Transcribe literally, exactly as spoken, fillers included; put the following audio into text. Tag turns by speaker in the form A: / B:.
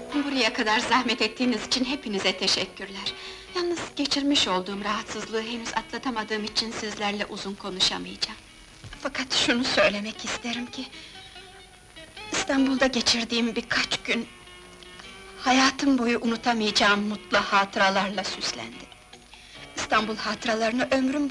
A: Buraya kadar zahmet ettiğiniz için hepinize teşekkürler. Yalnız geçirmiş olduğum rahatsızlığı henüz atlatamadığım için sizlerle uzun konuşamayacağım. Fakat şunu söylemek isterim ki... İstanbul'da geçirdiğim birkaç gün... hayatım boyu unutamayacağım mutlu hatıralarla süslendi. İstanbul hatıralarını ömrüm